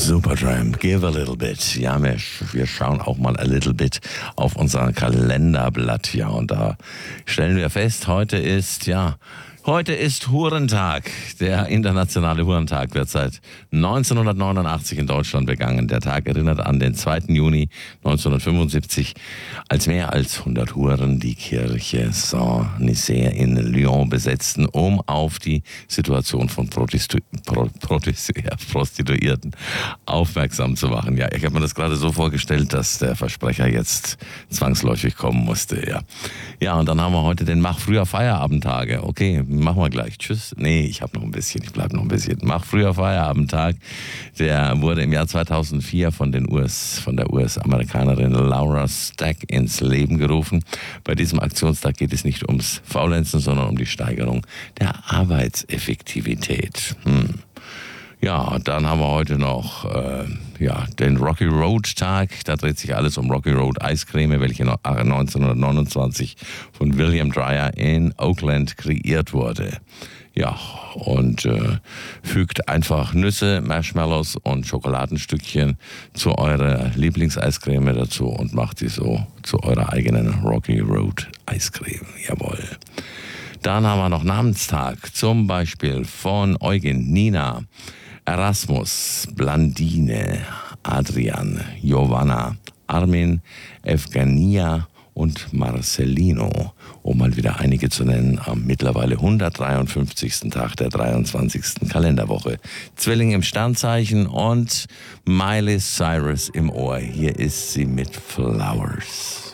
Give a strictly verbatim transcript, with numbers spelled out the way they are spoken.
Supertramp, give a little bit. Ja, wir, wir schauen auch mal a little bit auf unser Kalenderblatt. Ja, und da stellen wir fest, heute ist, ja, heute ist Hurentag. Der internationale Hurentag wird seit neunzehnhundertneunundachtzig in Deutschland begangen. Der Tag erinnert an den zweiten Juni neunzehnhundertfünfundsiebzig, als mehr als hundert Huren die Kirche Saint-Nicère in Lyon besetzten, um auf die Situation von Protestu- Pro- Protestu- ja, Prostituierten aufmerksam zu machen. Ja, ich habe mir das gerade so vorgestellt, dass der Versprecher jetzt zwangsläufig kommen musste. Ja, ja, und dann haben wir heute den Mach früher Feierabendtage. Okay, machen wir gleich. Tschüss. Nee, ich habe noch ein bisschen, ich bleibe noch ein bisschen. Mach früher Feierabendtag. Der wurde im Jahr zweitausendvier von, den U S, von der U S-Amerikanerin Laura Stack ins Leben gerufen. Bei diesem Aktionstag geht es nicht ums Faulenzen, sondern um die Steigerung der Arbeitseffektivität. Hm. Ja, dann haben wir heute noch äh, ja, den Rocky Road Tag. Da dreht sich alles um Rocky Road Eiscreme, welche neunzehnhundertneunundzwanzig von William Dreyer in Oakland kreiert wurde. Ja, und äh, fügt einfach Nüsse, Marshmallows und Schokoladenstückchen zu eurer Lieblingseiscreme dazu und macht sie so zu eurer eigenen Rocky Road Eiscreme. Jawohl. Dann haben wir noch Namenstag, zum Beispiel von Eugen, Nina, Erasmus, Blandine, Adrian, Giovanna, Armin, Evgenia und Marcelino, um mal wieder einige zu nennen, am mittlerweile hundertdreiundfünfzigsten Tag der dreiundzwanzigsten Kalenderwoche. Zwilling im Sternzeichen und Miley Cyrus im Ohr. Hier ist sie mit Flowers.